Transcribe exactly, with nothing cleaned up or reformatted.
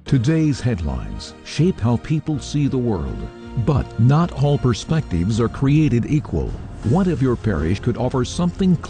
Today's headlines shape how people see the world. But not all perspectives are created equal. What if your parish could offer something